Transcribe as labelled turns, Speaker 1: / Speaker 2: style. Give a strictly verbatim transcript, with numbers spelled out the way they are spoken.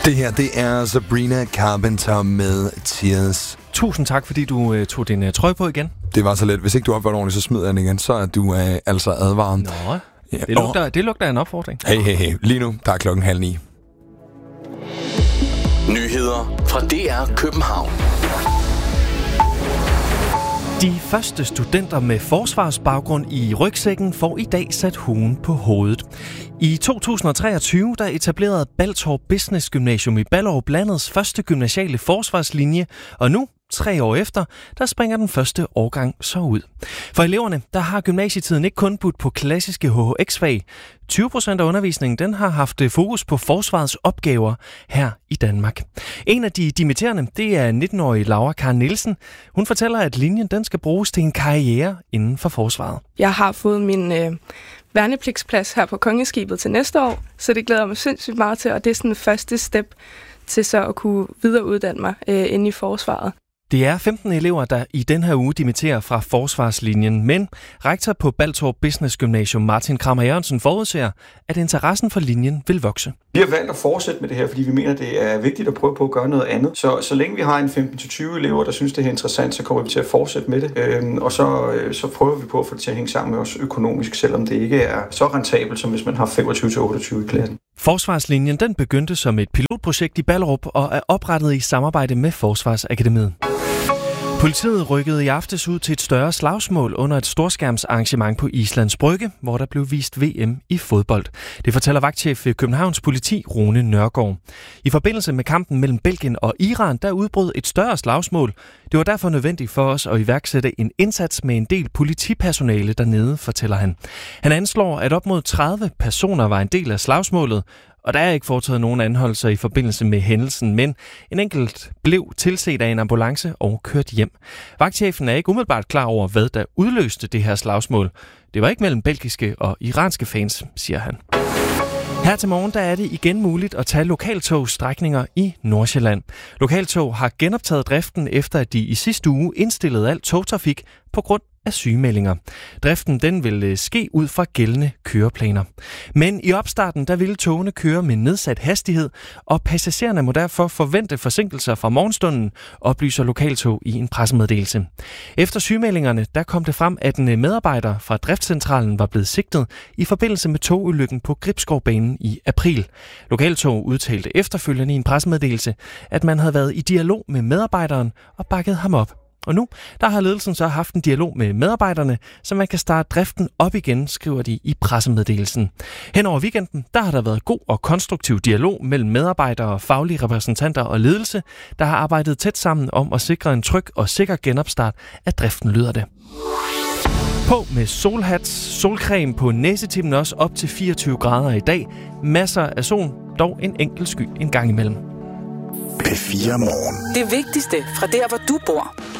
Speaker 1: Det her, det er Sabrina Carpenter med Tears.
Speaker 2: Tusind tak, fordi du øh, tog din øh, trøje på igen.
Speaker 1: Det var så let. Hvis ikke du opførte ordentligt, så smider jeg den igen. Så er du øh, altså advaret.
Speaker 2: Nå, ja. det, lugter, det lugter af en opfordring.
Speaker 1: Hey, hey, hey. Lige nu, der er klokken halv ni.
Speaker 3: Nyheder fra D R København.
Speaker 2: De første studenter med forsvarsbaggrund i rygsækken får i dag sat huen på hovedet. I to tusind og treogtyve der etablerede Balletorp Business Gymnasium i Ballerup landets første gymnasiale forsvarslinje, og nu, tre år efter, der springer den første årgang så ud. For eleverne, der har gymnasietiden ikke kun budt på klassiske H H X-fag. tyve procent af undervisningen den har haft fokus på forsvarets opgaver her i Danmark. En af de dimitterende, det er nitten-årige Laura Karen Nielsen. Hun fortæller, at linjen den skal bruges til en karriere inden for forsvaret.
Speaker 4: Jeg har fået min øh, værnepligtsplads her på Kongeskibet til næste år, så det glæder mig sindssygt meget til, og det er sådan det første step til så at kunne videreuddanne mig øh, inde i forsvaret.
Speaker 2: Det er femten elever, der i den her uge dimitterer fra forsvarslinjen, men rektor på Balletorp Business Gymnasium Martin Kramer Jørgensen forudser, at interessen for linjen vil vokse.
Speaker 5: Vi har valgt at fortsætte med det her, fordi vi mener, det er vigtigt at prøve på at gøre noget andet. Så, så længe vi har en femten til tyve elever, der synes, det er interessant, så kommer vi til at fortsætte med det. Øhm, og så, så prøver vi på at få det til at hænge sammen med os økonomisk, selvom det ikke er så rentabelt, som hvis man har femogtyve til otteogtyve i klassen.
Speaker 2: Forsvarslinjen den begyndte som et pilotprojekt i Ballerup og er oprettet i samarbejde med Forsvarsakademiet. Politiet rykkede i aftes ud til et større slagsmål under et storskærmsarrangement på Islands Brygge, hvor der blev vist V M i fodbold. Det fortæller vagtchef ved Københavns Politi, Rune Nørgaard. I forbindelse med kampen mellem Belgien og Iran, der udbrød et større slagsmål. Det var derfor nødvendigt for os at iværksætte en indsats med en del politipersonale dernede, fortæller han. Han anslår, at op mod tredive personer var en del af slagsmålet, og der er ikke foretaget nogen anholdelser i forbindelse med hændelsen, men en enkelt blev tilset af en ambulance og kørt hjem. Vagtchefen er ikke umiddelbart klar over, hvad der udløste det her slagsmål. Det var ikke mellem belgiske og iranske fans, siger han. Her til morgen der er det igen muligt at tage lokaltogstrækninger i Nordsjælland. Lokaltog har genoptaget driften efter, at de i sidste uge indstillede al togtrafik på grund af sygemeldinger. Driften den vil ske ud fra gældende køreplaner. Men i opstarten der ville togene køre med nedsat hastighed, og passagererne må derfor forvente forsinkelser fra morgenstunden, oplyser Lokaltog i en pressemeddelelse. Efter sygemeldingerne der kom det frem, at en medarbejder fra driftscentralen var blevet sigtet i forbindelse med togulykken på Gribskovbanen i april. Lokaltog udtalte efterfølgende i en pressemeddelelse, at man havde været i dialog med medarbejderen og bakket ham op. Og nu, der har ledelsen så haft en dialog med medarbejderne, så man kan starte driften op igen, skriver de i pressemeddelelsen. Hen over weekenden, der har der været god og konstruktiv dialog mellem medarbejdere, faglige repræsentanter og ledelse, der har arbejdet tæt sammen om at sikre en tryg og sikker genopstart af driften, lyder det. På med solhat, solcreme på næsetippen også op til fireogtyve grader i dag. Masser af sol, dog en enkelt sky en gang imellem.
Speaker 3: P fire Morgen.
Speaker 6: Det vigtigste fra der, hvor du bor.